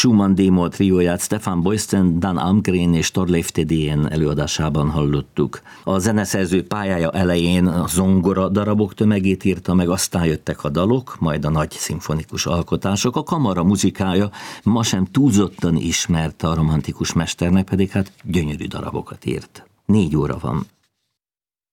Schumann D-moll trióját Stefan Boysen, Dan Almgren és Thorleif Thedéen előadásában hallottuk. A zeneszerző pályája elején a zongora darabok tömegét írta meg, aztán jöttek a dalok, majd a nagy szimfonikus alkotások. A kamara muzikája ma sem túlzottan ismert a romantikus mesternek, pedig hát gyönyörű darabokat írt. 4 óra van.